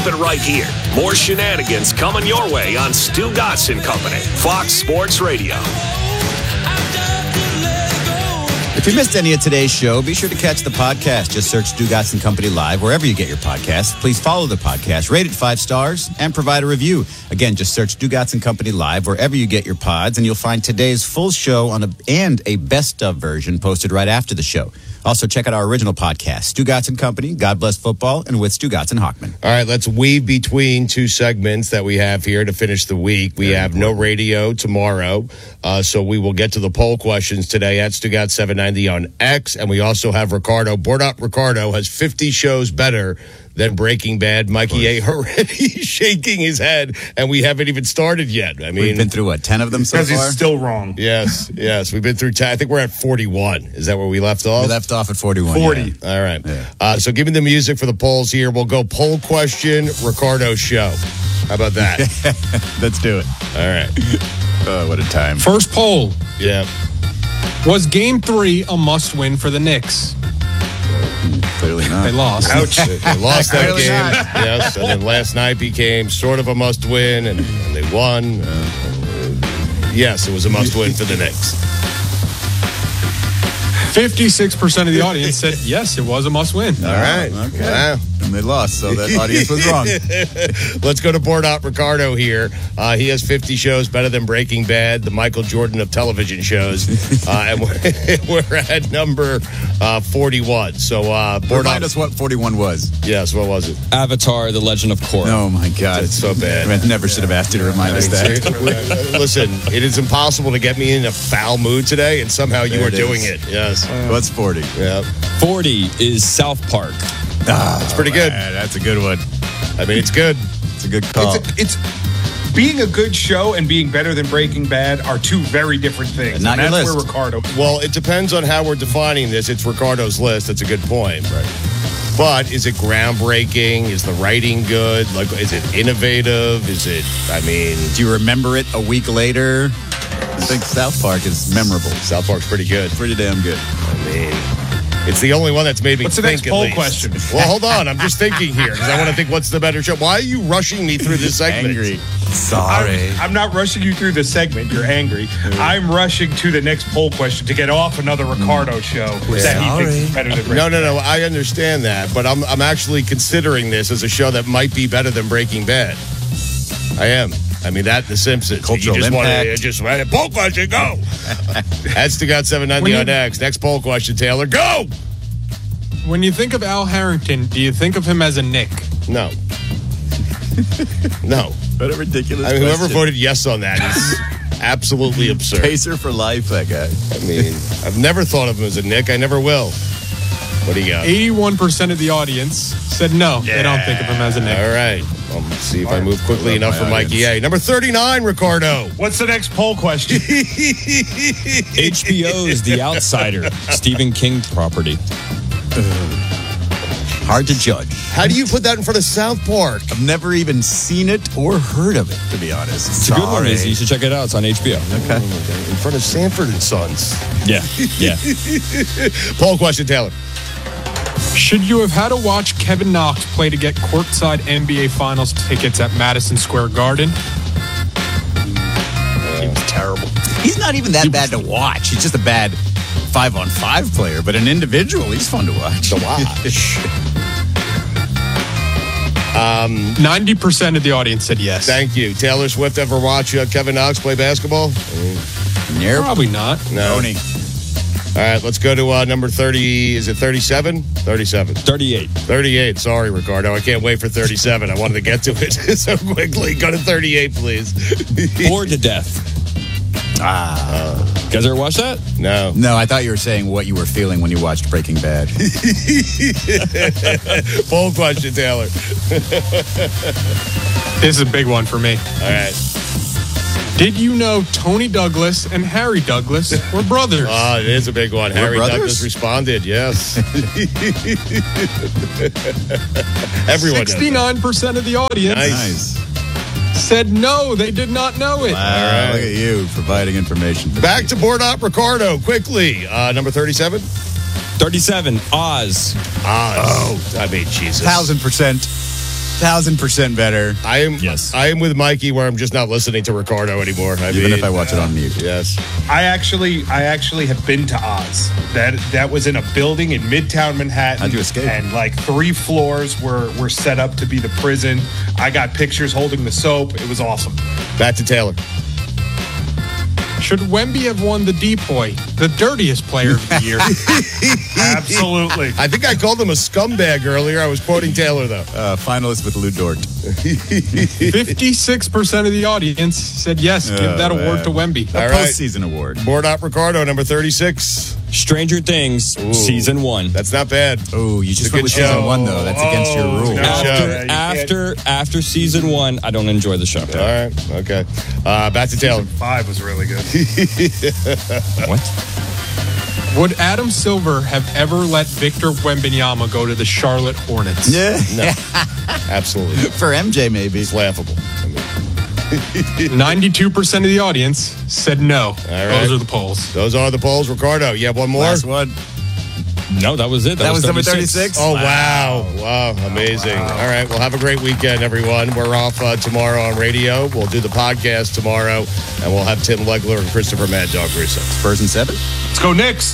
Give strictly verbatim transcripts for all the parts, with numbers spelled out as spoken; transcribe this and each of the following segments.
it right here. More shenanigans coming your way on Stu Gatz and Company, Fox Sports Radio. If you missed any of today's show, be sure to catch the podcast. Just search Stu Gatz and Company Live wherever you get your podcasts. Please follow the podcast, rate it five stars, and provide a review. Again, just search Stu Gatz and Company Live wherever you get your pods, and you'll find today's full show on a, and a best of version posted right after the show. Also, check out our original podcast, Stu Gatz and Company, God Bless Football, and with Stu Gatz and Hockman. All right, let's weave between two segments that we have here to finish the week. We Very have important. No radio tomorrow, uh, so we will get to the poll questions today at Stu Gatz seven ninety on X, and we also have Ricardo. Board Up Ricardo has fifty shows better than Breaking Bad. Mikey A. already shaking his head, and we haven't even started yet. I mean, we've been through, what, ten of them so far? Because he's still wrong. Yes, yes. We've been through ten. I think we're at forty-one. Is that where we left off? We left off at forty-one. forty. Yeah. All right. Yeah. Uh, so give me the music for the polls here. We'll go poll question, Ricardo show. How about that? Let's do it. All right. Oh, what a time. First poll. Yeah. Was game three a must-win for the Knicks? Clearly not. They lost. Ouch. They lost that Clearly game. not. Yes. And then last night became sort of a must-win, and, and they won. Uh, yes, it was a must-win for the Knicks. fifty-six percent of the audience said yes, it was a must-win. All right. Okay. Wow. And they lost, so that audience was wrong. Let's go to Board Out Ricardo here. Uh, he has fifty shows better than Breaking Bad, the Michael Jordan of television shows. Uh, and we're, we're at number uh, forty-one. So, uh, Board Remind Out. us what forty-one was. Yes, what was it? Avatar, The Legend of Korra. Oh, my God. It's so bad. I never should have asked you to remind us that. Listen, it is impossible to get me in a foul mood today, and somehow you There are it doing is. it. Yes. What's forty? Yeah. forty is South Park. Ah, It's pretty good. man, that's a good one. I mean, it's good. It's a good call. It's, a, it's being a good show and being better than Breaking Bad are two very different things. Not and your that's list. where Ricardo. Well, it depends on how we're defining this. It's Ricardo's list. That's a good point. Right. But is it groundbreaking? Is the writing good? Like, is it innovative? Is it, I mean... Do you remember it a week later? I think South Park is memorable. South Park's pretty good. Pretty damn good. I mean... It's the only one that's made me What's the think next at poll least. question? Well, hold on. I'm just thinking here because I want to think what's the better show. Why are you rushing me through this segment? Angry. Sorry. I'm, I'm not rushing you through the segment. You're angry. I'm rushing to the next poll question to get off another Ricardo show that he thinks is better than Breaking No, no, no. Bad. I understand that, but I'm I'm actually considering this as a show that might be better than Breaking Bad. I am. I mean, that and The Simpsons. Cultural you just impact. Want to just right, poll question, go. That's the got seven ninety on X. Next poll question, Taylor, go. When you think of Al Harrington, do you think of him as a Nick? No. No. What a ridiculous I mean, whoever question. voted yes on that is absolutely absurd. Pacer for life, that guy. I mean, I've never thought of him as a Nick. I never will. What do you got? eighty-one percent of the audience said no, they don't think of him as a Nick. All right. Well, let's see if I move quickly I love enough my for Mikey A. Number thirty-nine, Ricardo. What's the next poll question? H B O's The Outsider, Stephen King property. Hard to judge. How do you put that in front of South Park? I've never even seen it or heard of it, to be honest. It's a good one. You should check it out. It's on H B O. Okay. In front of Sanford and Sons. Yeah, yeah. Poll question, Taylor. Should you have had to watch Kevin Knox play to get courtside N B A Finals tickets at Madison Square Garden? He was terrible. He's not even that bad to watch. He's just a bad five-on-five player, but an individual, he's fun to watch. To watch. ninety percent of the audience said yes. Thank you. Taylor Swift ever watch uh, Kevin Knox play basketball? Nope. Probably not. No. Tony. All right, let's go to uh, number thirty. Is it thirty-seven? thirty-seven. thirty-eight. thirty-eight. Sorry, Ricardo. I can't wait for thirty-seven. I wanted to get to it so quickly. Go to thirty-eight, please. Bored to death. Ah. You guys ever watch that? No. No, I thought you were saying what you were feeling when you watched Breaking Bad. Poll question, Taylor. This is a big one for me. All right. Did you know Tony Douglas and Harry Douglas were brothers? Oh, it is a big one. We're Harry brothers? Douglas responded, yes. Everyone knows that. sixty-nine percent of the audience Nice. said no, they did not know it. Wow, look at you providing information. Back to Board Up Ricardo, quickly. Uh, number thirty-seven? thirty-seven. Oz. Ah, oh, I mean, Jesus. Thousand percent. thousand percent better. I am. Yes. I am with Mikey, where I'm just not listening to Ricardo anymore. I Even mean, if I watch it on mute. Yes. I actually, I actually have been to Oz. That that was in a building in Midtown Manhattan. How'd you escape? And like three floors were were set up to be the prison. I got pictures holding the soap. It was awesome. Back to Taylor. Should Wemby have won the Depoy, the dirtiest player of the year? Absolutely. I think I called him a scumbag earlier. I was quoting Taylor, though. Uh, finalist with Lou Dort. fifty-six percent of the audience said yes, give Oh, that award man. to Wemby. A All right. postseason award. Board Op Ricardo, number thirty-six. Stranger Things, Ooh. season one. That's not bad. Oh, you just It's a went good with show. season one, though. That's against your Oh, rule. no. show. After, Yeah, you after, after season one, I don't enjoy the show. All right. Okay. Uh, back to Taylor. Five was really good. What? Would Adam Silver have ever let Victor Wembanyama go to the Charlotte Hornets? Yeah. No. Absolutely. For M J, maybe. It's laughable. I mean, ninety-two percent of the audience said no. right. Those are the polls. those are the polls. Ricardo, you have one more? Last one. No, that was it. That was number thirty-six? Oh, wow. Wow. Amazing. All right. Well, have a great weekend, everyone. We're off uh, tomorrow on radio. We'll do the podcast tomorrow, and we'll have Tim Legler and Christopher Mad Dog Russo. Spurs and seven? Let's go Knicks.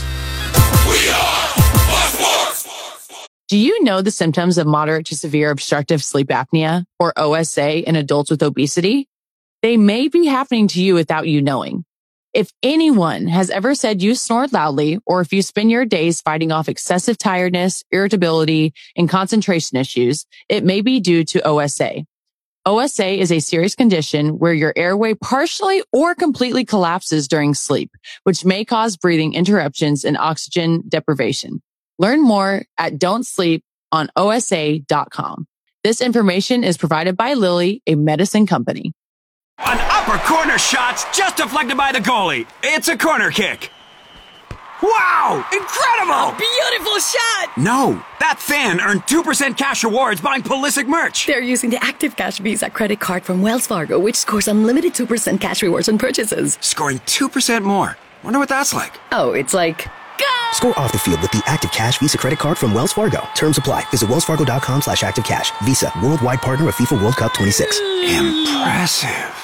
Do you know the symptoms of moderate to severe obstructive sleep apnea, or O S A, in adults with obesity? They may be happening to you without you knowing. If anyone has ever said you snore loudly, or if you spend your days fighting off excessive tiredness, irritability, and concentration issues, it may be due to O S A. O S A is a serious condition where your airway partially or completely collapses during sleep, which may cause breathing interruptions and oxygen deprivation. Learn more at don't sleep on O S A dot com. This information is provided by Lilly, a medicine company. An upper corner shot's just deflected by the goalie. It's a corner kick. Wow! Incredible! Beautiful shot! No, that fan earned two percent cash rewards buying Pulisic merch. They're using the Active Cash Visa credit card from Wells Fargo, which scores unlimited two percent cash rewards on purchases. Scoring two percent more. Wonder what that's like. Oh, it's like... Go! Score off the field with the Active Cash Visa credit card from Wells Fargo. Terms apply. Visit wellsfargo.com slash active cash. Visa, worldwide partner of FIFA World Cup twenty-six. Impressive.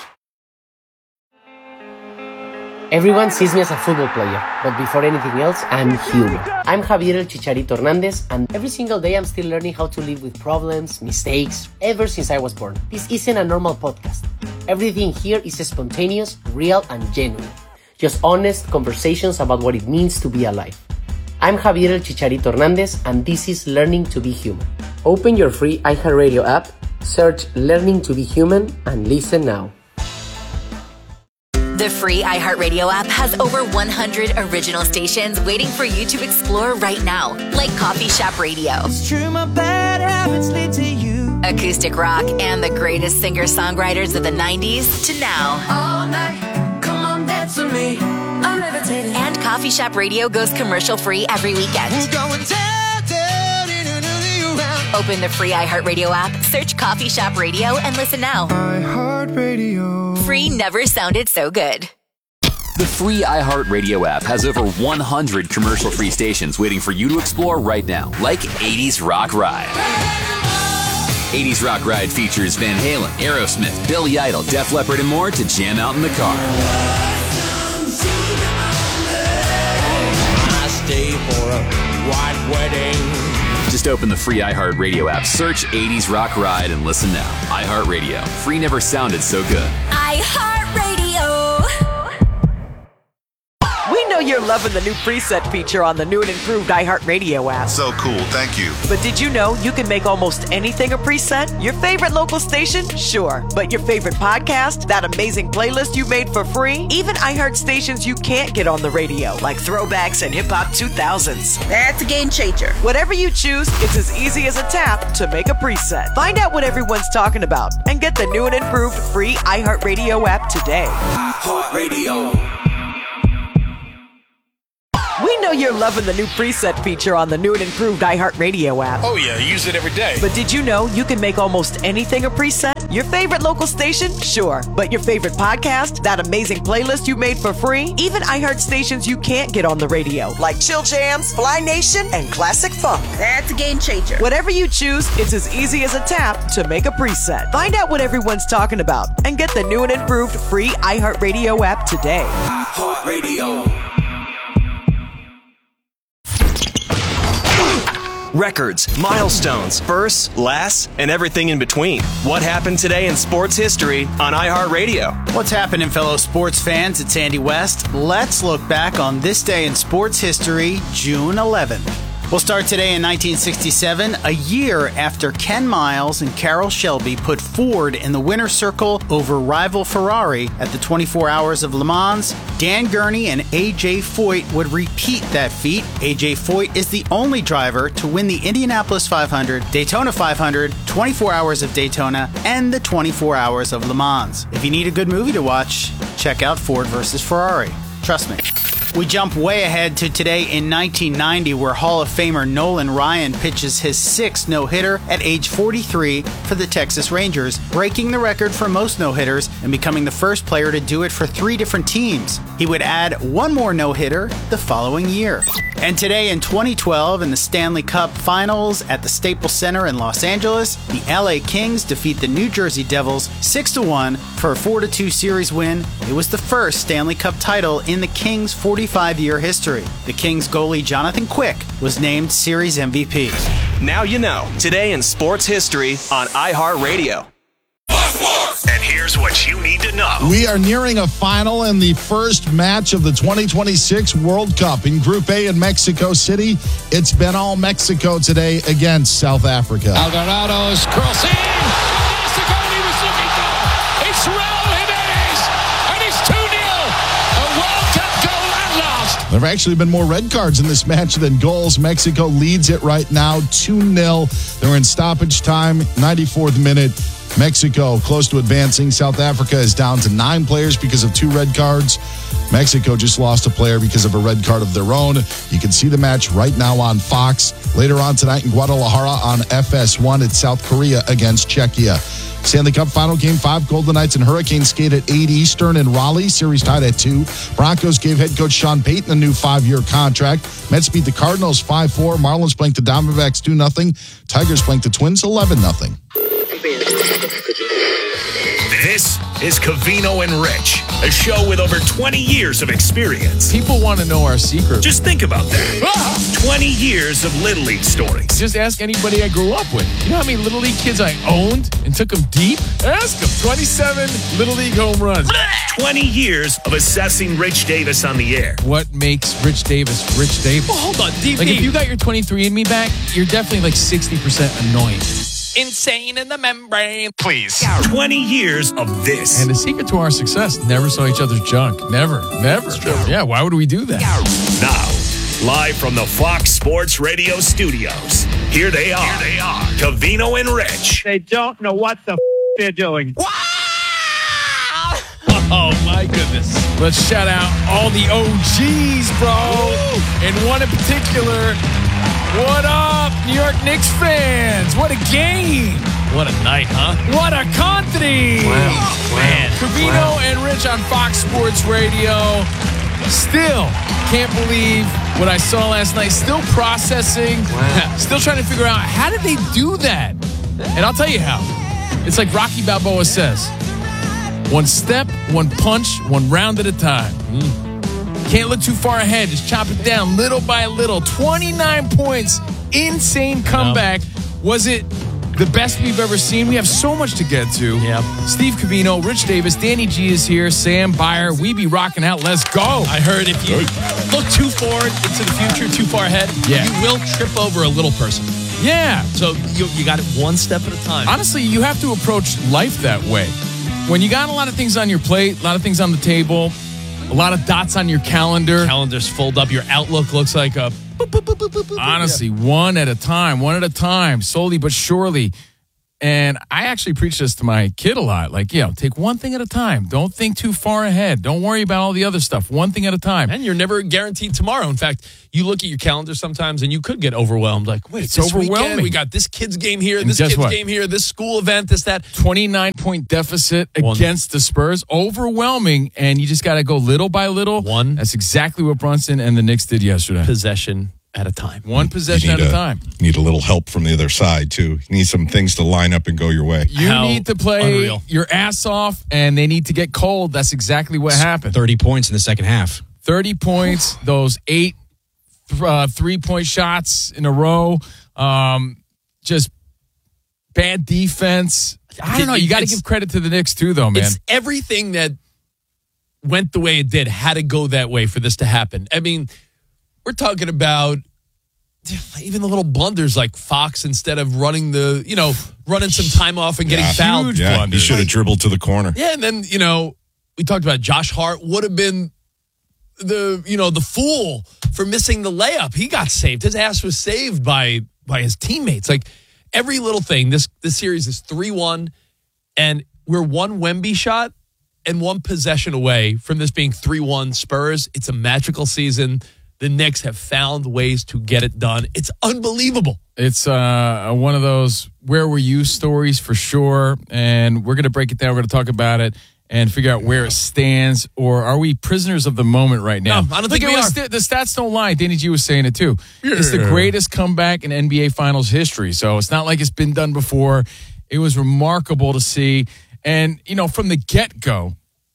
Everyone sees me as a football player, but before anything else, I'm human. I'm Javier El Chicharito Hernandez, and every single day I'm still learning how to live with problems, mistakes, ever since I was born. This isn't a normal podcast. Everything here is spontaneous, real, and genuine. Just honest conversations about what it means to be alive. I'm Javier El Chicharito Hernandez, and this is Learning to be Human. Open your free iHeartRadio app, search Learning to be Human, and listen now. The free iHeartRadio app has over one hundred original stations waiting for you to explore right now, like Coffee Shop Radio, It's true, my bad habits lead to you. acoustic rock, and the greatest singer-songwriters of the nineties to now. All night, come on, dance with me. I'm levitating. And Coffee Shop Radio goes commercial-free every weekend. We're going down, down, in another round. Open the free iHeartRadio app, search Coffee Shop Radio, and listen now. iHeartRadio. Free never sounded so good. The free iHeartRadio app has over one hundred commercial-free stations waiting for you to explore right now, like eighties Rock Ride. eighties Rock Ride features Van Halen, Aerosmith, Billy Idol, Def Leppard, and more to jam out in the car. I stay for a white wedding. Just open the free iHeartRadio app, search eighties Rock Ride, and listen now. iHeartRadio. Free never sounded so good. iHeartRadio. We know you're loving the new preset feature on the new and improved iHeartRadio app. So cool, thank you. But did you know you can make almost anything a preset? Your favorite local station? Sure. But your favorite podcast? That amazing playlist you made for free? Even iHeart stations you can't get on the radio, like Throwbacks and Hip Hop two thousands. That's a game changer. Whatever you choose, it's as easy as a tap to make a preset. Find out what everyone's talking about and get the new and improved free iHeartRadio app today. iHeartRadio. We know you're loving the new preset feature on the new and improved iHeartRadio app. Oh yeah, I use it every day. But did you know you can make almost anything a preset? Your favorite local station? Sure. But your favorite podcast? That amazing playlist you made for free? Even iHeart stations you can't get on the radio, like Chill Jams, Fly Nation, and Classic Funk. That's a game changer. Whatever you choose, it's as easy as a tap to make a preset. Find out what everyone's talking about and get the new and improved free iHeartRadio app today. iHeartRadio. Records, milestones, firsts, lasts, and everything in between. What happened today in sports history on iHeartRadio? What's happening, fellow sports fans? It's Andy West. Let's look back on this day in sports history, June eleventh. We'll start today in nineteen sixty-seven, a year after Ken Miles and Carroll Shelby put Ford in the winner's circle over rival Ferrari at the twenty-four Hours of Le Mans. Dan Gurney and A J Foyt would repeat that feat. A J Foyt is the only driver to win the Indianapolis five hundred, Daytona five hundred, twenty-four Hours of Daytona, and the twenty-four Hours of Le Mans. If you need a good movie to watch, check out Ford versus Ferrari. Trust me. We jump way ahead to today in nineteen ninety, where Hall of Famer Nolan Ryan pitches his sixth no-hitter at age forty-three for the Texas Rangers, breaking the record for most no-hitters and becoming the first player to do it for three different teams. He would add one more no-hitter the following year. And today in twenty twelve, in the Stanley Cup Finals at the Staples Center in Los Angeles, the L A Kings defeat the New Jersey Devils six to one for a four to two series win. It was the first Stanley Cup title in the Kings' forty-five-year history. The Kings goalie Jonathan Quick was named Series M V P. Now you know. Today in sports history on iHeartRadio. And here's what you need to know. We are nearing a final in the first match of the twenty twenty-six World Cup. In Group A in Mexico City, it's been all Mexico today against South Africa. Alvarado's crossing. That's the goal he was looking for. It's Raul Jimenez, and it's two nil. A World Cup goal at last. There have actually been more red cards in this match than goals. Mexico leads it right now, two nil. They're in stoppage time, ninety-fourth minute. Mexico close to advancing. South Africa is down to nine players because of two red cards. Mexico just lost a player because of a red card of their own. You can see the match right now on Fox. Later on tonight in Guadalajara on F S one, it's South Korea against Czechia. Stanley Cup Final Game five, Golden Knights and Hurricanes skate at eight Eastern in Raleigh. Series tied at two. Broncos gave head coach Sean Payton a new five-year contract. Mets beat the Cardinals five four. Marlins blanked the Diamondbacks two nothing. Tigers blanked the Twins eleven nothing. This is Covino and Rich, a show with over twenty years of experience. People want to know our secret. Just think about that. Ah! twenty years of Little League stories. Just ask anybody I grew up with. You know how many Little League kids I owned and took them deep? Ask them. twenty-seven Little League home runs. twenty years of assessing Rich Davis on the air. What makes Rich Davis Rich Davis? Well, hold on, D B. Like, if you got your twenty-three and me back, you're definitely like sixty percent annoying. Insane in the membrane. Please. twenty years of this. And the secret to our success, never saw each other's junk. Never. Never. Yeah, why would we do that? Now, live from the Fox Sports Radio studios, here they are. Here they are. Covino and Rich. They don't know what the f- they're doing. Wow! Oh, my goodness. Let's shout out all the O Gs, bro. Woo! And one in particular. What up, New York Knicks fans? What a game. What a night, huh? What a country. Wow. Man. Covino wow. and Rich on Fox Sports Radio. Still can't believe what I saw last night. Still processing. Wow. Still trying to figure out, how did they do that? And I'll tell you how. It's like Rocky Balboa says. One step, one punch, one round at a time. Mm. Can't look too far ahead. Just chop it down little by little. twenty-nine points. Insane comeback. Was it the best we've ever seen? We have so much to get to. Yeah. Steve Covino, Rich Davis, Danny G is here, Sam Byer. We be rocking out. Let's go. I heard if you look too forward into the future, too far ahead, yeah. you will trip over a little person. Yeah. So you, you got it one step at a time. Honestly, you have to approach life that way. When you got a lot of things on your plate, a lot of things on the table, a lot of dots on your calendar. Calendars fold up. Your Outlook looks like a... Honestly, one at a time, one at a time, slowly but surely. And I actually preach this to my kid a lot. Like, you know, take one thing at a time. Don't think too far ahead. Don't worry about all the other stuff. One thing at a time. And you're never guaranteed tomorrow. In fact, you look at your calendar sometimes and you could get overwhelmed. Like, wait, It's this overwhelming. weekend, we got this kid's game here, And this guess kid's what? game here, this school event, this, that. twenty-nine point deficit against the Spurs. Overwhelming. And you just got to go little by little. One. That's exactly what Brunson and the Knicks did yesterday. Possession at a time. One possession at a time. Need a little help from the other side, too. You need some things to line up and go your way. You How need to play unreal. your ass off, and they need to get cold. That's exactly what happened. thirty points in the second half. thirty points, those eight uh, three-point shots in a row. Um, just bad defense. I don't know. You got to It's- give credit to the Knicks, too, though, man. It's everything that went the way it did, had to go that way for this to happen. I mean, we're talking about even the little blunders like Fox, instead of running the, you know, running some time off and getting Yeah. fouled. Huge Yeah, blunder. he should have dribbled to the corner. Yeah, and then, you know, we talked about Josh Hart would have been the, you know, the fool for missing the layup. He got saved. His ass was saved by by his teammates. Like, every little thing. This this series is three one, and we're one Wemby shot and one possession away from this being three one Spurs. It's a magical season. The Knicks have found ways to get it done. It's unbelievable. It's uh, one of those where were you stories for sure. And we're going to break it down. We're going to talk about it and figure out where it stands. Or are we prisoners of the moment right now? No, I don't Look, think it we was are. The, the stats don't lie. Danny G was saying it too. It's the greatest comeback in N B A Finals history. So it's not like it's been done before. It was remarkable to see. And, you know, from the get-go,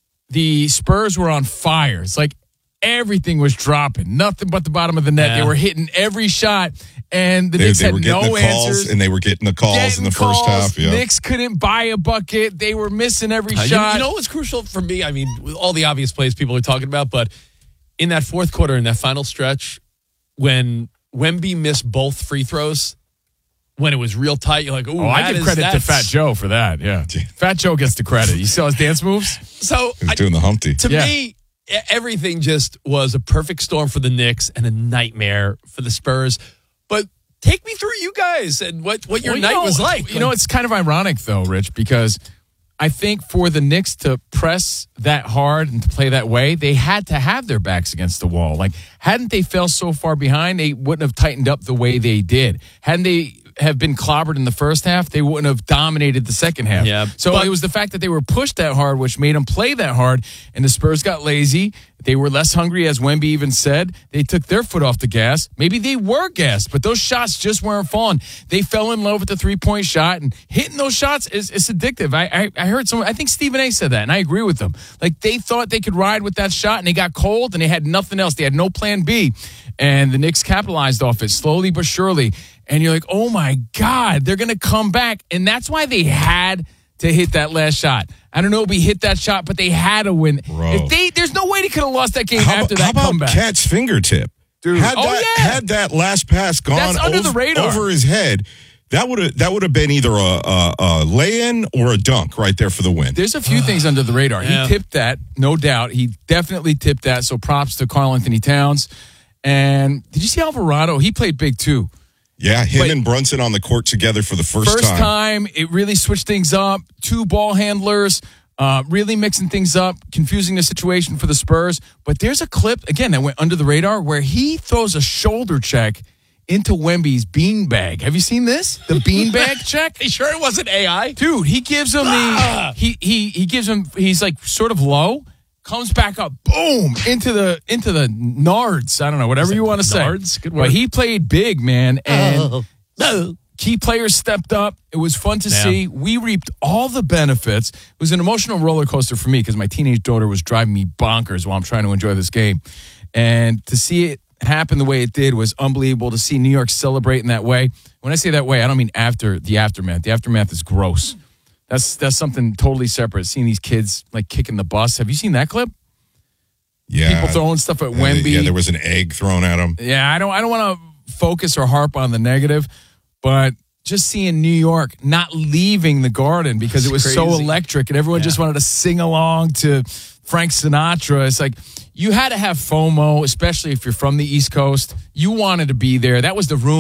the Spurs were on fire. It's like everything was dropping. Nothing but the bottom of the net. Yeah. They were hitting every shot. And the They, Knicks they had were getting no the calls, answers. and they were getting the calls Getting in the first calls. half. Yeah. Knicks couldn't buy a bucket. They were missing every Uh, you, shot. you know what's crucial for me? I mean, with all the obvious plays people are talking about, but in that fourth quarter, in that final stretch, when Wemby missed both free throws, when it was real tight, you're like, ooh, oh, I that give is- credit to that's- Fat Joe for that. Yeah. Fat Joe gets the credit. You saw his dance moves? So He was I- doing the Humpty. to Yeah. me, e- everything just was a perfect storm for the Knicks and a nightmare for the Spurs. But take me through you guys and what, what your Well, you night know- was like. You know, it's kind of ironic, though, Rich, because I think for the Knicks to press that hard and to play that way, they had to have their backs against the wall. Like, hadn't they fell so far behind, they wouldn't have tightened up the way they did. Hadn't they have been clobbered in the first half, they wouldn't have dominated the second half. Yeah, so but- it was the fact that they were pushed that hard, which made them play that hard, and the Spurs got lazy. They were less hungry, as Wemby even said. They took their foot off the gas. Maybe they were gassed, but those shots just weren't falling. They fell in love with the three-point shot, and hitting those shots is, is addictive. I, I I heard someone, I think Stephen A. said that, and I agree with them. Like, they thought they could ride with that shot, and they got cold, and they had nothing else. They had no plan B, and the Knicks capitalized off it slowly but surely. And you're like, oh, my God, they're going to come back. And that's why they had to hit that last shot. I don't know if he hit that shot, but they had to win. Bro. If they, there's no way they could have lost that game How, after how that about comeback. Cat's fingertip? Dude. Had, Oh, that, yeah. had that last pass gone That's under over, the radar. over his head, that would have that would have been either a, a, a lay-in or a dunk right there for the win. There's a few things under the radar. Yeah. He tipped that, no doubt. He definitely tipped that. So props to Karl Anthony Towns. And did you see Alvarado? He played big too. Yeah, him But- and Brunson on the court together for the first, First time. time, it really switched things up. Two ball handlers, uh, really mixing things up, confusing the situation for the Spurs. But there's a clip, again, that went under the radar where he throws a shoulder check into Wemby's beanbag. Have you seen this? The beanbag check? You sure it wasn't A I? Dude, he gives him Ah! the he he he gives him he's like sort of low, comes back up, boom, into the into the nards. I don't know, whatever you want to say. nards? Good word. But he played big, man, and Oh. key players stepped up. It was fun to Yeah. see. We reaped all the benefits. It was an emotional roller coaster for me because my teenage daughter was driving me bonkers while I'm trying to enjoy this game. And to see it happen the way it did was unbelievable. To see New York celebrate in that way. When I say that way, I don't mean after the aftermath. The aftermath is gross. That's that's something totally separate. Seeing these kids like kicking the bus. Have you seen that clip? Yeah, People throwing stuff at Uh, Wemby. Yeah, there was an egg thrown at him. Yeah, I don't I don't want to focus or harp on the negative, but just seeing New York not leaving the Garden because it was so crazy. electric and everyone just wanted to sing along to Frank Sinatra. It's like you had to have FOMO, especially if you're from the East Coast. You wanted to be there. That was the room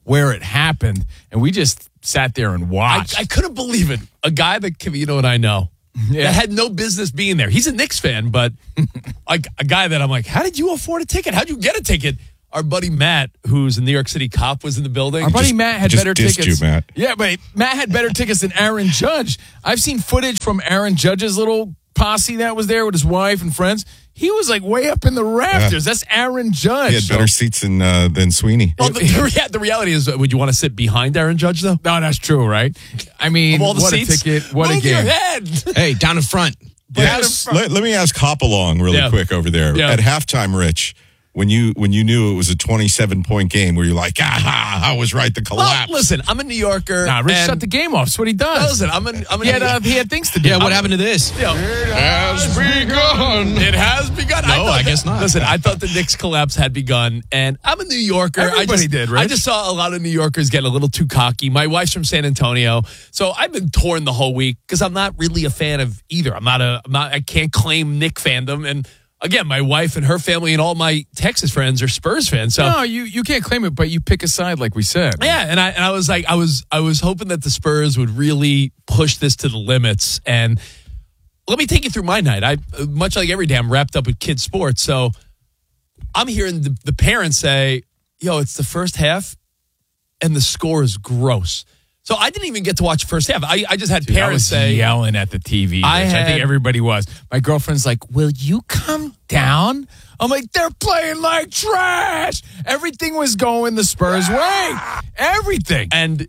where it happened, and we just sat there and watched. I, I couldn't believe it. A guy that Covino and I know Yeah. that had no business being there. He's a Knicks fan, but like a guy that I'm like, how did you afford a ticket? How'd you get a ticket? Our buddy Matt, who's a New York City cop, was in the building. Our buddy Just- Matt had just better dissed tickets. you, Matt. Yeah, but Matt had better tickets than Aaron Judge. I've seen footage from Aaron Judge's little posse that was there with his wife and friends. He was like way up in the rafters. That's Aaron Judge. He had better So- seats than uh, than Sweeney. Well, the, the, rea- the reality is, uh, would you want to sit behind Aaron Judge, though? No, that's true, right? I mean, Of all the what seats? a ticket. What Move a game. your head. Hey, down in front. Yes. Let, let me ask Hop along really Yeah. quick over there. Yeah. At halftime, Rich, when you when you knew it was a twenty-seven point game, were you like, ah, I was right, the Well, collapse? listen, I'm a New Yorker. Nah, Rich and- shut the game off. That's what he does. No, listen, I'm a, I'm a he, had, uh, he had things to do. Yeah, what happened to this? You know, It has begun. It has begun. No, thought I guess that- not. Listen, I thought the Knicks collapse had begun, and I'm a New Yorker. I Everybody just, did, Rich. I just saw a lot of New Yorkers get a little too cocky. My wife's from San Antonio, so I've been torn the whole week because I'm not really a fan of either. I'm not a, I'm not, I can't claim Knick fandom, and again, my wife and her family and all my Texas friends are Spurs fans. So No, you, you can't claim it, but you pick a side like we said. yeah, and I and I was like, I was I was hoping that the Spurs would really push this to the limits. And let me take you through my night. I much like every day, I'm wrapped up with kids' sports, so I'm hearing the, the parents say, "Yo, it's the first half, and the score is gross." So I didn't even get to watch the first half. I, I just had Dude, I parents was say, yelling at the T V. Rich. I I, had- think everybody was. My girlfriend's like, "Will you come down?" I'm like, "They're playing like trash." Everything was going the Spurs' way. Everything. And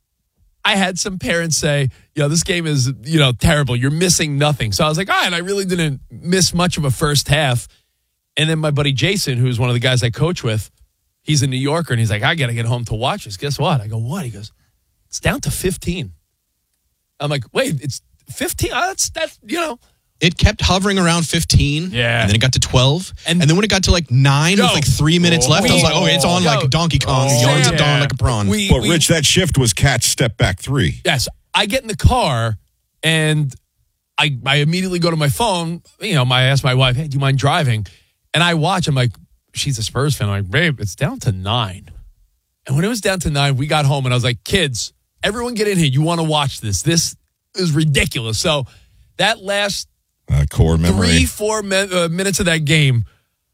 I had some parents say, you know, this game is, you know, terrible. You're missing nothing. So I was like, all right, I really didn't miss much of a first half. And then my buddy Jason, who's one of the guys I coach with, he's a New Yorker, and he's like, I got to get home to watch this. Guess what? I go, what? He goes, it's down to fifteen. I'm like, wait, it's fifteen? Oh, that's, that's, you know. It kept hovering around fifteen. Yeah. And then it got to twelve. And- And, then when it got to like nine Yo. with like three minutes left, I was like, oh, it's on Yo. like Donkey Kong. Oh, Yards yeah. it down like a prawn. We- But Rich, that shift was catch step back three. Yes, I get in the car and I I immediately go to my phone. You know, I ask my wife, "Hey, do you mind driving?" And I watch. I'm like, she's a Spurs fan. I'm like, babe, it's down to nine. And when it was down to nine, we got home and I was like, kids, everyone get in here. You want to watch this? This is ridiculous. So that last Uh, core memory. three, four min- uh, minutes of that game,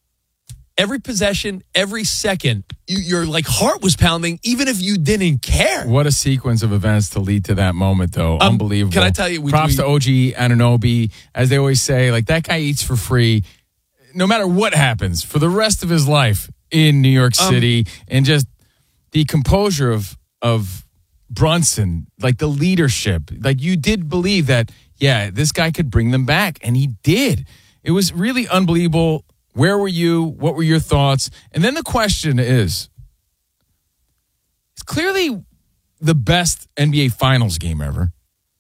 every possession, every second, you, your like heart was pounding, even if you didn't care. What a sequence of events to lead to that moment, though. Um, Unbelievable. can I tell you, we- Props we- to O G Anunoby. As they always say, like, that guy eats for free no matter what happens for the rest of his life in New York Um, City. And just the composure of of Brunson, like the leadership. Like, you did believe that, yeah, this guy could bring them back, and he did. It was really unbelievable. Where were you? What were your thoughts? And then the question is, it's clearly the best N B A Finals game ever.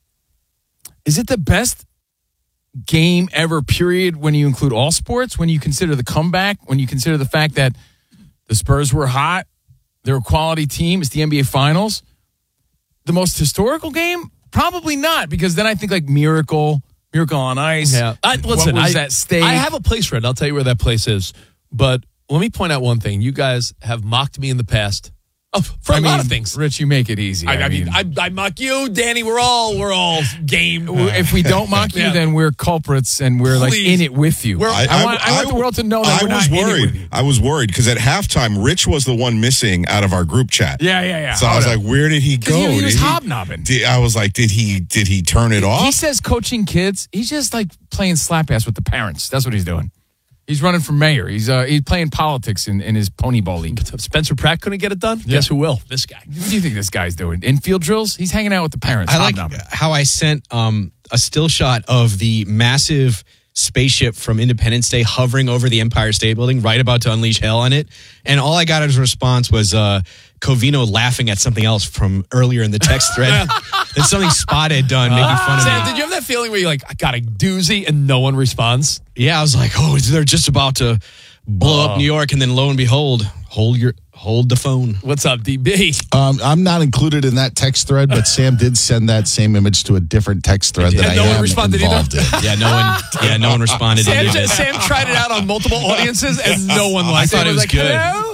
Is it the best game ever, period, when you include all sports, when you consider the comeback, when you consider the fact that the Spurs were hot, they're a quality team, it's the N B A Finals? The most historical game? Probably not, because then I think like Miracle, Miracle on Ice. Yeah. I, listen, what was I, that stake? I have a place for it. I'll tell you where that place is. But let me point out one thing. You guys have mocked me in the past oh, for a I lot mean, of things. Rich, you make it easy. I, I mean, I, I mock you, Danny. We're all we're all game. if we don't mock you, Yeah. then we're culprits and we're like Please. in it with you. We're- I, I- want, I, I- want the world to know that I we're was not in it with worried. you. I was worried because at halftime, Rich was the one missing out of our group chat. Yeah, yeah, yeah. So I was like, where did he go? He, he was Did hobnobbing. Did, I was like, did he did he turn it off? He says coaching kids. He's just like playing slap ass with the parents. That's what he's doing. He's running for mayor. He's uh, he's playing politics in, in his pony ball league. Spencer Pratt couldn't get it done. Yeah. Guess who will? This guy. What do you think this guy's doing? Infield drills? He's hanging out with the parents. I like hobnobbing. how I sent um, a still shot of the massive spaceship from Independence Day hovering over the Empire State Building, right about to unleash hell on it. And all I got as a response was uh, Covino laughing at something else from earlier in the text thread. That something Spot had done, making fun of Sam, me. did you have that feeling where you're like, I got a doozy and no one responds? Yeah, I was like, oh, they're just about to blow Oh. up New York, and then lo and behold, hold your hold the phone. What's up, D B? Um, I'm not included in that text thread, but Sam did send that same image to a different text thread that Yeah, I no one am responded involved either? in. Yeah, no one. Yeah, no one responded. Sam, either. Sam tried it out on multiple audiences and no one I liked thought it. it was like, good. Hello, hello.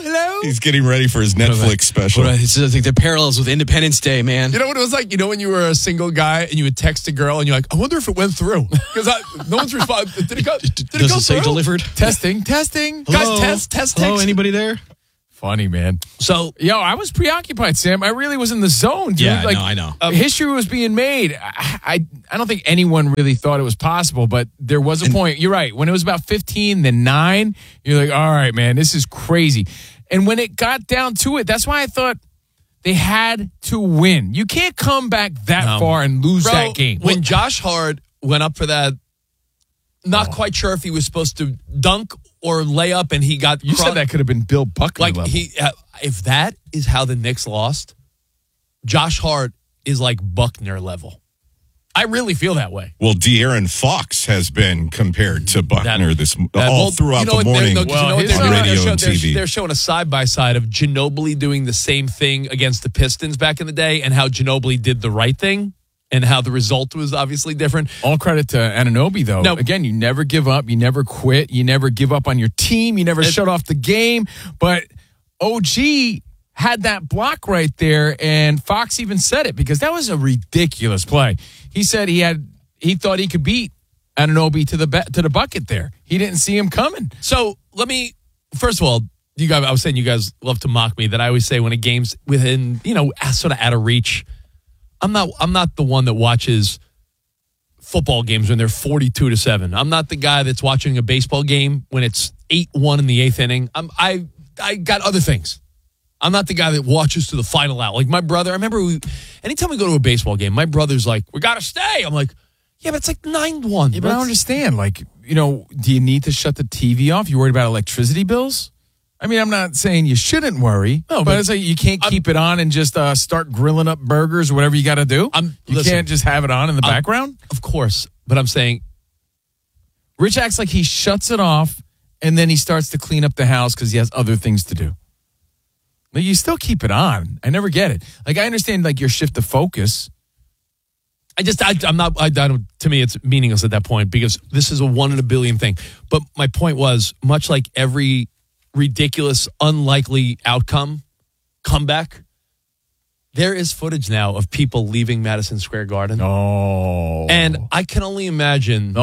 He's getting ready for his Netflix special. It's like the parallels with Independence Day, man. You know what it was like? You know when you were a single guy and you would text a girl and you're like, I wonder if it went through. Because no one's responded. Did it go, did it Does go it say through? delivered? Testing, testing. Hello? Guys, test, test, Hello, text. anybody there? Funny, man. So, yo, I was preoccupied, Sam. I really was in the zone, dude. Yeah, like, no, I know. Um, history was being made. I, I I don't think anyone really thought it was possible, but there was a point. You're right. When it was about fifteen, then nine, you're like, all right, man, this is crazy. And when it got down to it, that's why I thought they had to win. You can't come back that No. far and lose Bro, that game. When Josh Hart went up for that, not quite sure if he was supposed to dunk or lay up, and he got. You cro- said that could have been Bill Buckley Like level. he, uh, if that is how the Knicks lost, Josh Hart is like Buckner level. I really feel that way. Well, De'Aaron Fox has been compared to Buckner this That- all well, throughout you know the what, they're- morning no, 'cause you know what on they're doing? radio They're show- and they're- T V. They're showing a side by side of Ginobili doing the same thing against the Pistons back in the day, and how Ginobili did the right thing, and how the result was obviously different. All credit to Anunoby, though. No. Again, you never give up. You never quit. You never give up on your team. You never It- shut off the game. But O G had that block right there, and Fox even said it because that was a ridiculous play. He said he had he thought he could beat Anunoby to the be- to the bucket there. He didn't see him coming. So let me first of all, you guys. I was saying you guys love to mock me that I always say when a game's within, you know, sort of out of reach. I'm not. I'm not the one that watches football games when they're forty-two to seven. I'm not the guy that's watching a baseball game when it's eight one in the eighth inning. I'm. I. I got other things. I'm not the guy that watches to the final out. Like my brother. I remember we. Anytime we go to a baseball game, my brother's like, "We gotta stay." I'm like, "Yeah, but it's like nine one." Yeah, but I don't understand. Like, you know, do you need to shut the T V off? You worried about electricity bills? I mean, I'm not saying you shouldn't worry, No, but, but it's like you can't keep it on and just uh, start grilling up burgers or whatever you got to do. I'm- you listen, can't just have it on in the I'm- background. Of course, but I'm saying Rich acts like he shuts it off and then he starts to clean up the house because he has other things to do. But you still keep it on. I never get it. Like, I understand like your shift of focus. I just, I, I'm not, I, I don't, to me, it's meaningless at that point because this is a one in a billion thing. But my point was, much like every ridiculous, unlikely outcome, comeback, there is footage now of people leaving Madison Square Garden. Oh. And I can only imagine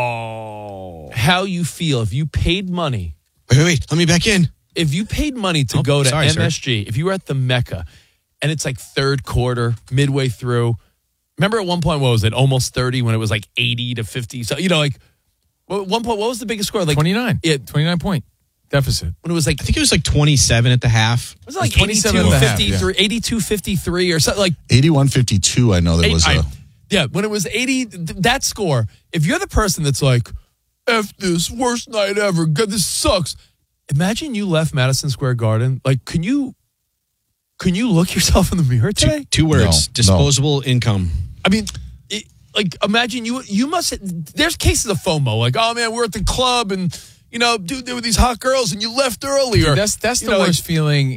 oh. how you feel if you paid money. Wait, wait, wait. Let me back in. If you paid money to Oh, go to sorry, M S G, if you were at the Mecca, and it's like third quarter, midway through. Remember at one point, what was it, almost thirty when it was like eighty to fifty? So, you know, like, well, at one point, what was the biggest score? Like twenty-nine. Yeah, twenty-nine point deficit. when it was like, I think it was like twenty-seven at the half. was it like twenty-seven eighty-two and a half, fifty-three, eighty-two fifty-three or something like eighty-one fifty-two, I know there was I- a. yeah, when it was eighty, th- that score, if you're the person that's like, F this, worst night ever, God, this sucks. Imagine you left Madison Square Garden. Like, can you, can you look yourself in the mirror today? Two, two words: No, no. disposable income. I mean, it, like, imagine you, you must, there's cases of FOMO, like, oh man, we're at the club and, you know, dude, there were these hot girls and you left earlier. Dude, that's that's You the know, like, worst feeling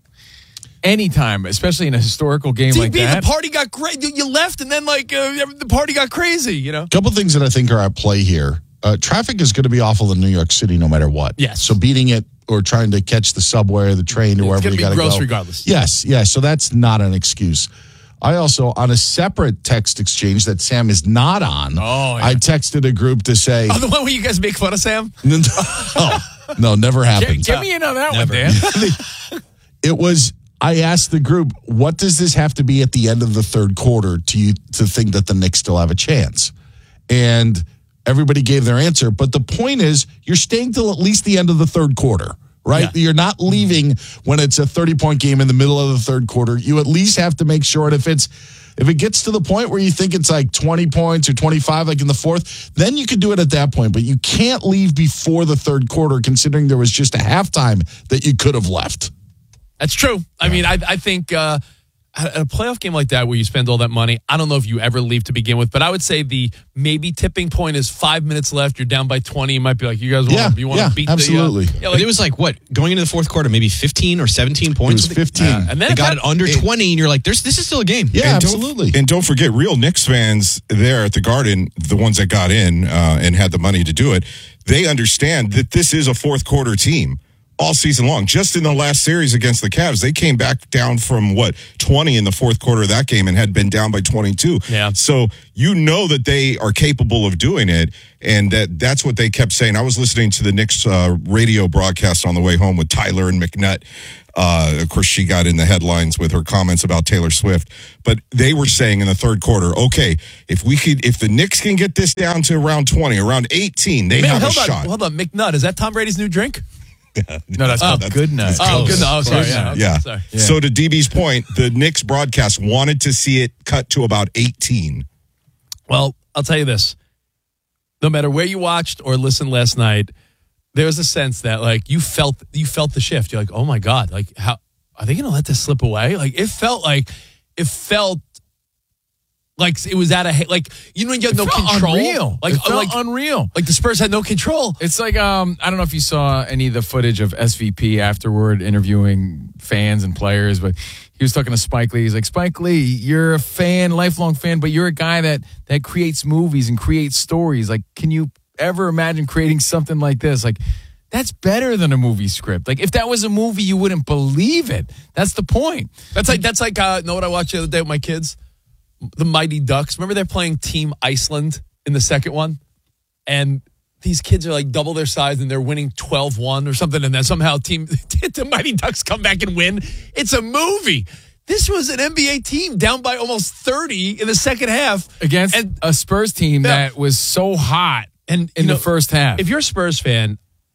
anytime, especially in a historical game like T B, that. the party got great. You left and then, like, uh, the party got crazy, you know? couple things that I think are at play here. Uh, traffic is going to be awful in New York City no matter what. Yes. So beating it or trying to catch the subway or the train or It's wherever gonna you be got to go. gross regardless. Yes, yes. So that's not an excuse. I also, on a separate text exchange that Sam is not on, Oh, yeah. I texted a group to say, Oh, the one where you guys make fun of Sam? oh, no, never Get, happened. get me in on that Never. one, Dan. It was, I asked the group, what does this have to be at the end of the third quarter to you to think that the Knicks still have a chance? And everybody gave their answer. But the point is, you're staying till at least the end of the third quarter, right? Yeah. You're not leaving when it's a thirty-point game in the middle of the third quarter. You at least have to make sure, and if it's if it gets to the point where you think it's like twenty points or twenty-five, like in the fourth, then you can do it at that point. But you can't leave before the third quarter, considering there was just a halftime that you could have left. That's true. I mean, I, I think uh, at a playoff game like that where you spend all that money, I don't know if you ever leave to begin with, but I would say the maybe tipping point is five minutes left. You're down by twenty. You might be like, you guys want Yeah, to you want to yeah, beat absolutely. the uh, yeah, But like, it was like what going into the fourth quarter, maybe fifteen or seventeen points. It was fifteen. Uh, And then they if got that- it under it- twenty, and you're like, "There's this is still a game." Yeah, And don't- absolutely. And don't forget, real Knicks fans there at the Garden, the ones that got in uh, and had the money to do it, they understand that this is a fourth quarter team. all season long. Just in the last series against the Cavs, they came back down from, what, twenty in the fourth quarter of that game and had been down by twenty-two. Yeah. So you know that they are capable of doing it, and that that's what they kept saying. I was listening to the Knicks uh, radio broadcast on the way home with Tyler and McNutt. Uh, of course, she got in the headlines with her comments about Taylor Swift. But they were saying in the third quarter, okay, if we could, if the Knicks can get this down to around twenty, around eighteen, they Man, have a hold on, shot. Hold on, McNutt. Is that Tom Brady's new drink? No, that's called Good Nut. Oh, Good Nut. Oh, sorry. Yeah. Yeah. Sorry. yeah. So to D B's point, the Knicks broadcast wanted to see it cut to about eighteen. Well, I'll tell you this. No matter where you watched or listened last night, there was a sense that like you felt you felt the shift. You're like, oh my God, like how are they going to let this slip away? Like it felt like it felt like it was out of like you know when you have It no felt control. unreal. Like It felt like unreal. Like the Spurs had no control. It's like um, I don't know if you saw any of the footage of S V P afterward interviewing fans and players, but he was talking to Spike Lee. He's like, Spike Lee, you're a fan, lifelong fan, but you're a guy that that creates movies and creates stories. Like, can you ever imagine creating something like this? Like, that's better than a movie script. Like, if that was a movie, you wouldn't believe it. That's the point. That's like that's like uh, know what I watched the other day with my kids? The Mighty Ducks. Remember they're playing Team Iceland in the second one? And these kids are like double their size and they're winning twelve one or something. And then somehow team the Mighty Ducks come back and win. It's a movie. This was an N B A team down by almost thirty in the second half. Against and, a Spurs team yeah. that was so hot and in you know, the first half. If you're a Spurs fan,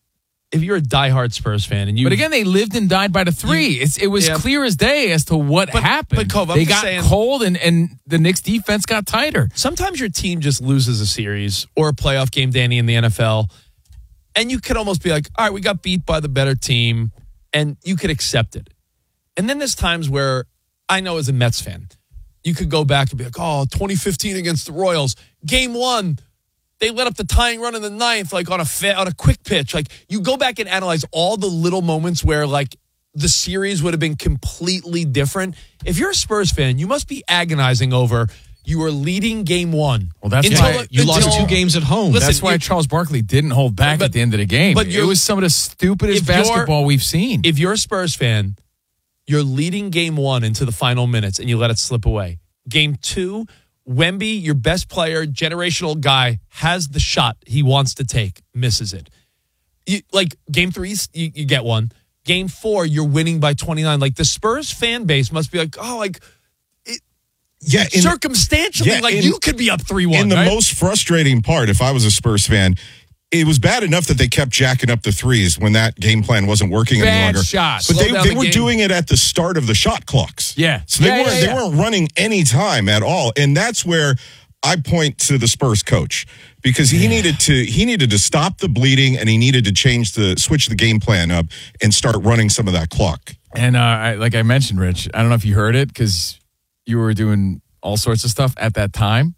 if you're a diehard Spurs fan, and you, but again, they lived and died by the three. You, it's, it was yeah. clear as day as to what but, happened. But Cove, I'm they just got saying, cold, and, and the Knicks defense got tighter. Sometimes your team just loses a series or a playoff game, Danny, in the N F L, and you could almost be like, all right, we got beat by the better team, and you could accept it. And then there's times where I know as a Mets fan, you could go back and be like, oh, twenty fifteen against the Royals, game one. They let up the tying run in the ninth, like on a fa- on a quick pitch. Like you go back and analyze all the little moments where like the series would have been completely different. If you're a Spurs fan, you must be agonizing over you were leading game one. Well, that's until, why you until, lost two games at home. Listen, that's why Charles Barkley didn't hold back but, at the end of the game. But it was some of the stupidest basketball we've seen. If you're a Spurs fan, you're leading game one into the final minutes and you let it slip away. Game two, Wemby, your best player, generational guy, has the shot he wants to take, misses it. You, like, game three, you, you get one. Game four, you're winning by twenty-nine. Like, the Spurs fan base must be like, oh, like, it, yeah, in, circumstantially, yeah, like, in, you could be up three one. And the right? most frustrating part, if I was a Spurs fan, it was bad enough that they kept jacking up the threes when that game plan wasn't working Bad any longer. shots. But Slow they, down they the were game. doing it at the start of the shot clocks. Yeah. So they Yeah, weren't yeah, they yeah. weren't running any time at all. And that's where I point to the Spurs coach because he yeah. needed to he needed to stop the bleeding and he needed to change the switch the game plan up and start running some of that clock. And uh, I, like I mentioned, Rich, I don't know if you heard it because you were doing all sorts of stuff at that time.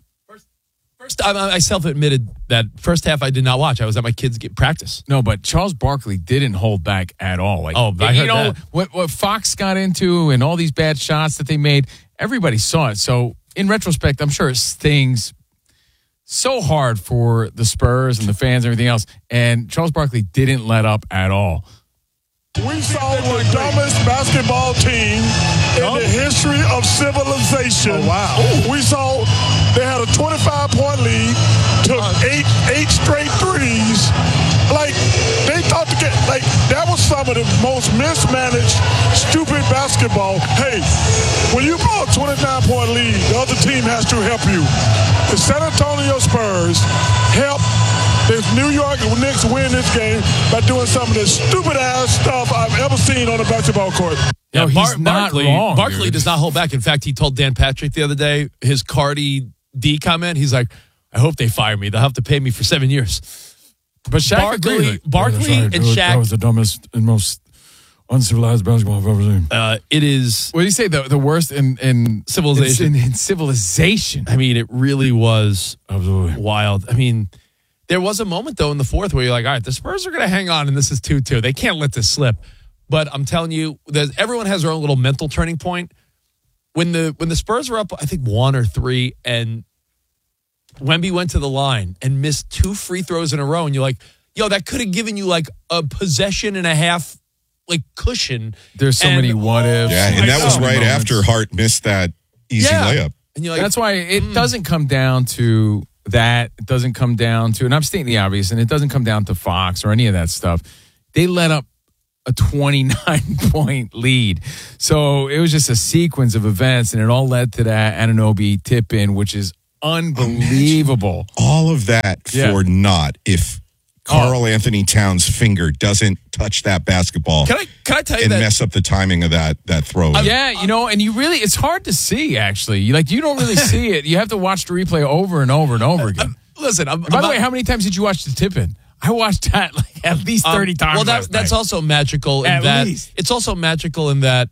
First, I, I self-admitted that first half I did not watch. I was at my kids' get practice. No, but Charles Barkley didn't hold back at all. Like, oh, I you heard know that. what what Fox got into and all these bad shots that they made. Everybody saw it. So in retrospect, I'm sure it stings so hard for the Spurs and the fans and everything else. And Charles Barkley didn't let up at all. We saw the dumbest basketball team in the history of civilization. Oh, wow. We saw they had a twenty-five point lead, took eight eight straight threes. Like, they thought to get, like, that was some of the most mismanaged, stupid basketball. Hey, when you blow a twenty-nine point lead, the other team has to help you. The San Antonio Spurs help the New York Knicks win this game by doing some of the stupid-ass stuff I've ever seen on a basketball court. Yeah, no, he's Bar- not Barkley, wrong, Barkley dude. does not hold back. In fact, he told Dan Patrick the other day, his Cardi D comment, he's like, I hope they fire me. They'll have to pay me for seven years. But Shaq Barkley, agreed, like, Barkley yeah, and that was, Shaq. That was the dumbest and most uncivilized basketball I've ever seen. Uh, it is. What do you say? The, the worst in, in civilization. In, in civilization. I mean, it really was Absolutely. wild. I mean, there was a moment, though, in the fourth where you're like, all right, the Spurs are going to hang on, and this is two two. They can't let this slip. But I'm telling you, there's, everyone has their own little mental turning point. When the when the Spurs were up, I think, one or three, and Wemby went to the line and missed two free throws in a row, and you're like, yo, that could have given you like a possession and a half like cushion. There's so And- many what ifs. Yeah, and I that was know. right Moments. after Hart missed that easy Yeah. layup. And you're like, That's why it mm. doesn't come down to that. It doesn't come down to, and I'm stating the obvious, and it doesn't come down to Fox or any of that stuff. They let up a twenty-nine point lead. So it was just a sequence of events, and it all led to that Anunoby tip in, which is unbelievable. All of that Yeah. for naught if Carl Anthony Towns' finger doesn't touch that basketball Can I can I tell you and that? mess up the timing of that that throw. Uh, yeah, you know, and you really, it's hard to see, actually. You, like, you don't really see it. You have to watch the replay over and over and over again. Listen, I'm, And by I'm the not- way, how many times did you watch the tip in? I watched that like at least Um, thirty times. Well, that, last that's night. also magical in At that least. it's also magical in that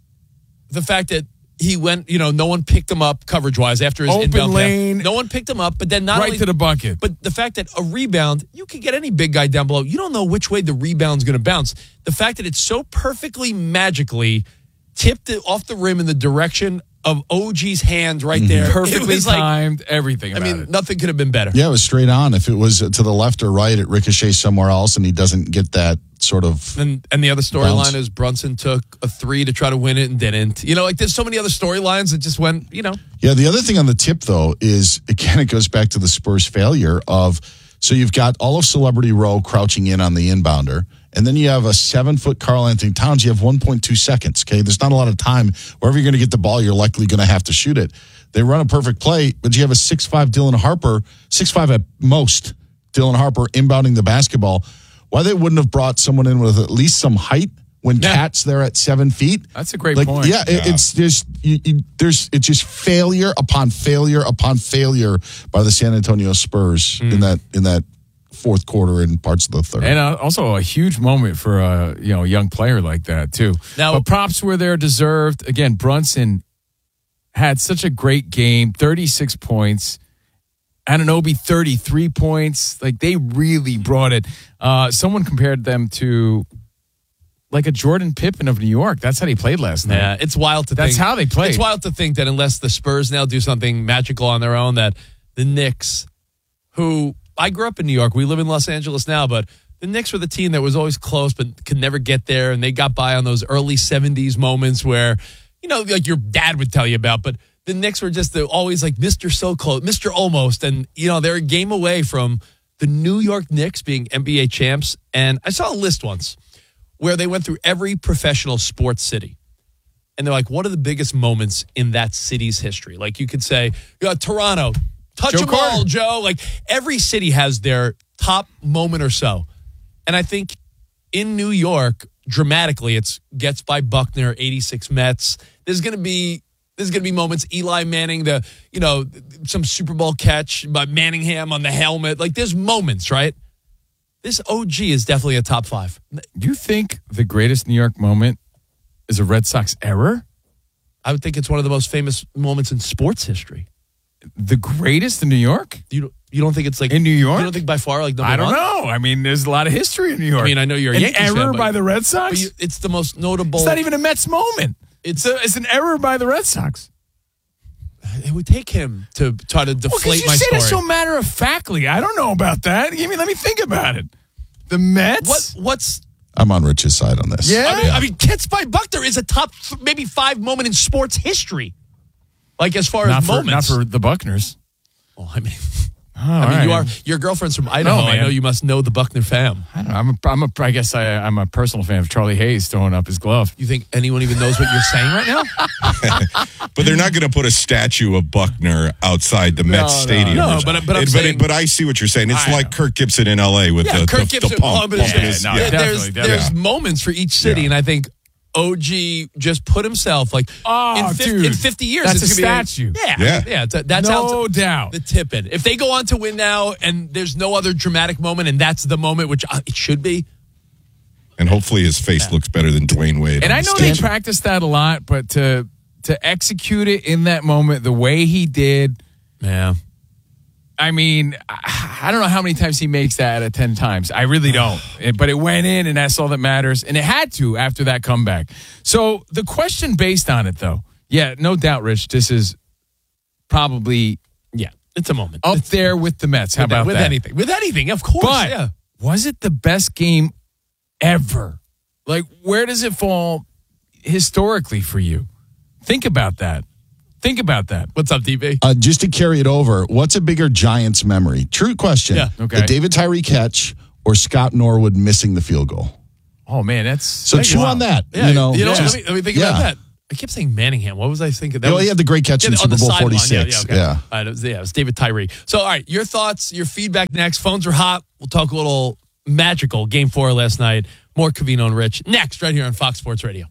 the fact that he went, you know, no one picked him up coverage wise after his Open inbound pass. lane. No one picked him up, but then not right only, to the bucket. but the fact that a rebound, you could get any big guy down below. You don't know which way the rebound's going to bounce. The fact that it's so perfectly magically tipped it off the rim in the direction of O G's hand right there. It Perfectly was like- timed, everything I about mean, it. nothing could have been better. Yeah, it was straight on. If it was to the left or right, it ricochets somewhere else, and he doesn't get that sort of. And and the other Bounce. storyline is Brunson took a three to try to win it and didn't. You know, like there's so many other storylines that just went, you know. Yeah, the other thing on the tip, though, is again, it goes back to the Spurs failure of. So you've got all of Celebrity Row crouching in on the inbounder, and then you have a seven-foot Carl Anthony Towns. You have one point two seconds, okay? There's not a lot of time. Wherever you're going to get the ball, you're likely going to have to shoot it. They run a perfect play, but you have a six five Dylan Harper, six five at most, Dylan Harper inbounding the basketball. Why they wouldn't have brought someone in with at least some height when Yeah. Cat's there at seven feet? That's a great like, point. Yeah, it, Yeah. it's just you, you, there's it's just failure upon failure upon failure by the San Antonio Spurs in that in that fourth quarter and parts of the third. And uh, also a huge moment for a you know young player like that too. Now- but props were there deserved. Again, Brunson had such a great game, thirty-six points. Anunoby, thirty-three points. Like, they really brought it. Uh, someone compared them to like a Jordan Pippen of New York. That's how they played last night. Yeah, it's wild to That's think. how they played. It's wild to think that unless the Spurs now do something magical on their own, that the Knicks, who I grew up in New York, we live in Los Angeles now, but the Knicks were the team that was always close but could never get there, and they got by on those early seventies moments where, you know, like your dad would tell you about, but the Knicks were just the, always like Mister So Close, Mister Almost, and, you know, they're a game away from the New York Knicks being N B A champs. And I saw a list once where they went through every professional sports city. And they're like, what are the biggest moments in that city's history? Like, you could say, you know, Toronto, touch Joe them all, Carter. Joe. Like, every city has their top moment or so. And I think in New York, dramatically, it's gets by Buckner, eighty-six Mets. There's going to be there's going to be moments, Eli Manning, the, you know, some Super Bowl catch by Manningham on the helmet. Like, there's moments, right? This O G is definitely a top five. You think the greatest New York moment is a Red Sox error? I would think it's one of the most famous moments in sports history. The greatest in New York? You don't, you don't think it's like In New York? You don't think by far like number I don't one? know. I mean, there's a lot of history in New York. I mean, I know you're a An Yankees error fan, but- by the Red Sox? But you, it's the most notable. It's not even a Mets moment. It's a, it's an error by the Red Sox. It would take him to try to Well, 'cause deflate you my say story. that so matter of factly. I don't know about that. Give me, let me think about it. The Mets. What what's I'm on Rich's side on this. Yeah. I mean, I mean, Kits by Buckner is a top th- maybe five moment in sports history. Like, as far Not as for, not moments. for the Buckners. Well, I mean, Oh, I mean, you are right. your girlfriend's from Idaho. No, I man. know you must know the Buckner fam. I don't know. I'm a, I'm a, I guess I, I'm a personal fan of Charlie Hayes throwing up his glove. You think anyone even knows what you're saying right now? But they're not going to put a statue of Buckner outside the Mets no, Stadium. no, but- but I'm It- saying- but I see what you're saying. It's I like know. Kirk Gibson in L A with Yeah, the, Kirk the, Gibson. the pump. oh, but it's- pumping his- no, yeah. definitely, there's definitely. there's moments for each city, Yeah. and I think O G just put himself like Oh, in, fif- dude. in fifty years. That's it's a gonna be statue. yeah, Yeah. yeah. it's a- that's No how it's- doubt. the tip in. If they go on to win now, and there's no other dramatic moment, and that's the moment, which uh, it should be. And hopefully his face looks better than Dwayne Wade. And on I the know they statue. practice that a lot, but to to execute it in that moment the way he did, Yeah. I mean, I I don't know how many times he makes that out of ten times. I really don't. It- but it went in, and that's all that matters. And it had to after that comeback. So the question based on it, though, yeah, no doubt, Rich, this is probably Yeah, it's a moment. up It's- there with the Mets. How with, about with that? anything? With anything, of course. But yeah. was it the best game ever Like, where does it fall historically for you? Think about that. Think about that. What's up, D B? Uh, just to carry it over, what's a bigger Giants memory? True question. Yeah, okay. The David Tyree catch or Scott Norwood missing the field goal? Oh, man, that's... So that's chew wild. on that. Yeah, you know, you know just- let, me, let me think yeah. about that. I kept saying Manningham. What was I thinking? That Well, was, he had the great catch in yeah, on Super the Bowl sideline. forty-six. Yeah, yeah, okay. Yeah. All right, it was, yeah, it was David Tyree. So, all right, your thoughts, your feedback next. Phones are hot. We'll talk a little magical game four last night. More Covino and Rich next, right here on Fox Sports Radio.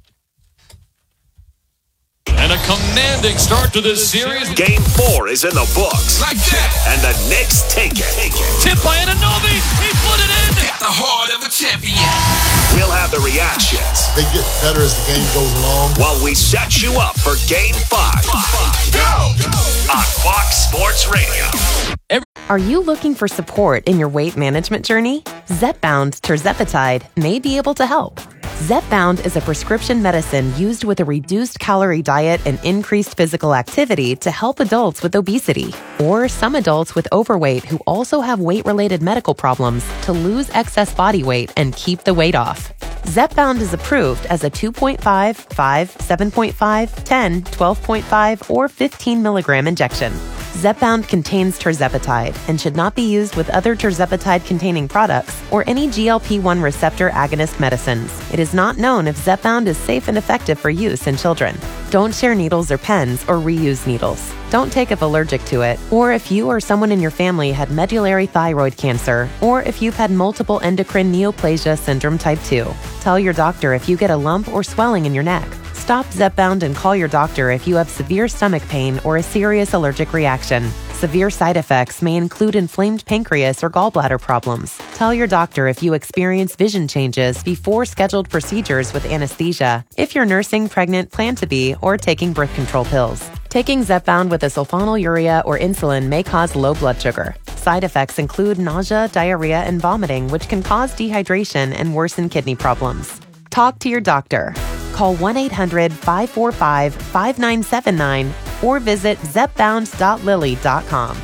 And a commanding start to this series. Game four is in the books. Like that. And the Knicks take it. Take it. Tip by Anunoby. He put it in. At the heart of a champion. We'll have the reactions. They get better as the game goes along. While we set you up for Game five. Go! On Fox Sports Radio. Are you looking for support in your weight management journey? Zepbound Tirzepatide may be able to help. Zepbound is a prescription medicine used with a reduced calorie diet and increased physical activity to help adults with obesity or some adults with overweight who also have weight-related medical problems to lose excess body weight and keep the weight off. Zepbound is approved as a two point five, five, seven point five, ten, twelve point five, or fifteen milligram injection. Zepbound contains tirzepatide and should not be used with other tirzepatide-containing products or any G L P one receptor agonist medicines. It is not known if Zepbound is safe and effective for use in children. Don't share needles or pens or reuse needles. Don't take if allergic to it, or if you or someone in your family had medullary thyroid cancer, or if you've had multiple endocrine neoplasia syndrome type two. Tell your doctor if you get a lump or swelling in your neck. Stop Zepbound and call your doctor if you have severe stomach pain or a serious allergic reaction. Severe side effects may include inflamed pancreas or gallbladder problems. Tell your doctor if you experience vision changes before scheduled procedures with anesthesia, if you're nursing, pregnant, plan to be, or taking birth control pills. Taking Zepbound with a sulfonylurea or insulin may cause low blood sugar. Side effects include nausea, diarrhea, and vomiting, which can cause dehydration and worsen kidney problems. Talk to your doctor. Call one eight hundred, five four five, five nine seven nine or visit zepbound dot lilly dot com.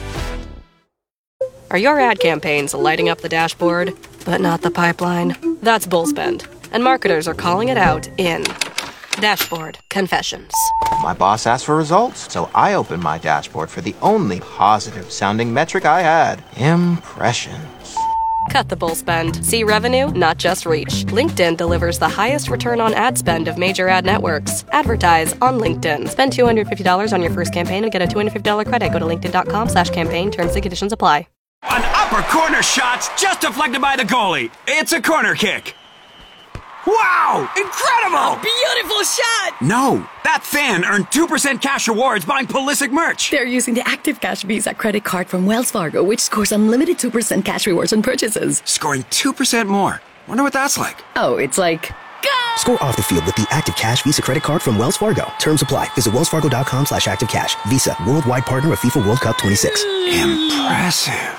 Are your ad campaigns lighting up the dashboard, but not the pipeline? That's Bullspend, and marketers are calling it out in Dashboard Confessions. My boss asked for results, so I opened my dashboard for the only positive-sounding metric I had, impressions. Cut the bull spend. See revenue, not just reach. LinkedIn delivers the highest return on ad spend of major ad networks. Advertise on LinkedIn. Spend two hundred fifty dollars on your first campaign and get a two hundred fifty dollars credit. Go to linkedin.com slash campaign. Terms and conditions apply. An upper corner shot's just deflected by the goalie. It's a corner kick. Wow! Incredible! Beautiful shot! No, that fan earned two percent cash rewards buying Pulisic merch. They're using the Active Cash Visa credit card from Wells Fargo, which scores unlimited two percent cash rewards on purchases. Scoring two percent more. Wonder what that's like. Oh, it's like... Score off the field with the Active Cash Visa credit card from Wells Fargo. Terms apply. Visit wellsfargo.com slash active cash. Visa, worldwide partner of FIFA World Cup twenty-six. Impressive.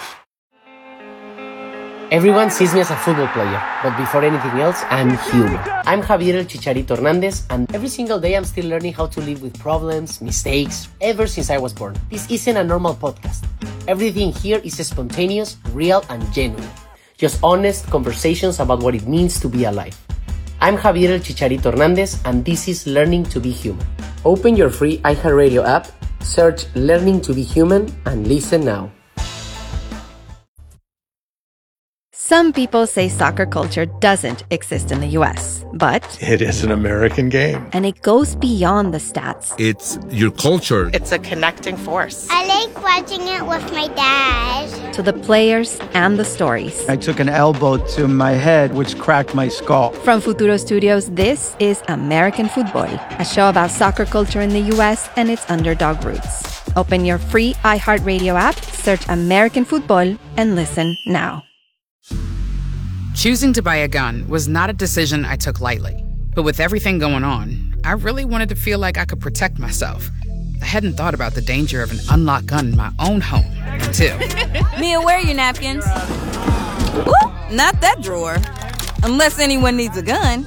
Everyone sees me as a football player, but before anything else, I'm human. I'm Javier El Chicharito Hernandez, and every single day I'm still learning how to live with problems, mistakes, ever since I was born. This isn't a normal podcast. Everything here is spontaneous, real, and genuine. Just honest conversations about what it means to be alive. I'm Javier El Chicharito Hernandez, and this is Learning to Be Human. Open your free iHeartRadio app, search Learning to Be Human, and listen now. Some people say soccer culture doesn't exist in the U S, but it is an American game. And it goes beyond the stats. It's your culture. It's a connecting force. I like watching it with my dad. To the players and the stories. I took an elbow to my head, which cracked my skull. From Futuro Studios, this is American Football, a show about soccer culture in the U S and its underdog roots. Open your free iHeartRadio app, search American Football, and listen now. Choosing to buy a gun was not a decision I took lightly. But with everything going on, I really wanted to feel like I could protect myself. I hadn't thought about the danger of an unlocked gun in my own home until... Mia, where are your napkins? Ooh, not that drawer. Unless anyone needs a gun.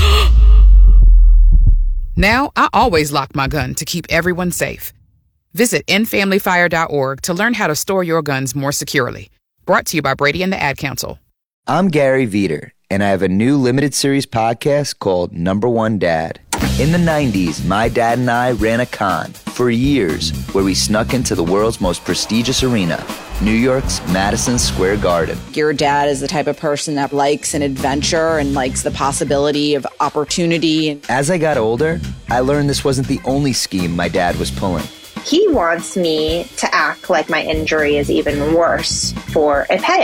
Now, I always lock my gun to keep everyone safe. Visit end family fire dot org to learn how to store your guns more securely. Brought to you by Brady and the Ad Council. I'm Gary Veter, and I have a new limited series podcast called Number One Dad. In the nineties, my dad and I ran a con for years where we snuck into the world's most prestigious arena, New York's Madison Square Garden. Your dad is the type of person that likes an adventure and likes the possibility of opportunity. As I got older, I learned this wasn't the only scheme my dad was pulling. He wants me to act like my injury is even worse for a payout.